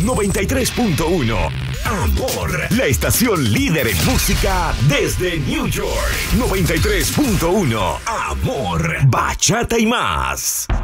93.1. Amor, la estación líder en música desde New York. 93.1. Amor, bachata y más.